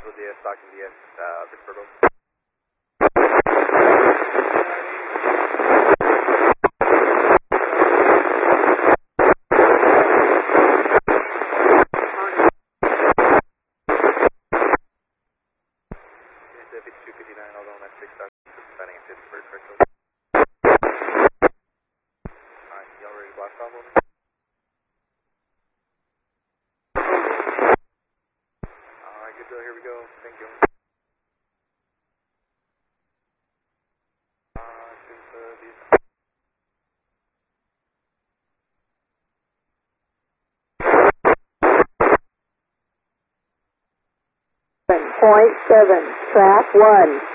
Bravo DS, Stockton DS, Pittsburgh. So here we go. Thank you. 7.7, track 1.